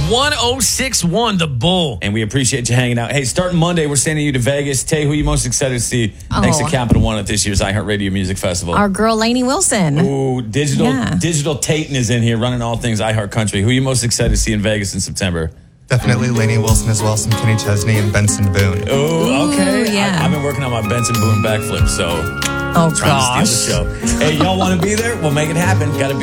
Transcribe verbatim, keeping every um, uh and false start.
one oh six point one, The Bull. And we appreciate you hanging out. Hey, starting Monday, we're sending you to Vegas. Tay, who are you most excited to see Oh. next to Capital One at this year's iHeartRadio Music Festival? Our girl, Lainey Wilson. Ooh, digital Yeah. digital Tayton is in here running all things iHeart Country. Who are you most excited to see in Vegas in September? Definitely Lainey Wilson as well, some Kenny Chesney and Benson Boone. Oh, okay. Ooh, yeah. I, I've been working on my Benson Boone backflip, so Oh, trying gosh. to steal the show. Hey, y'all want to be there? We'll make it happen. Got to be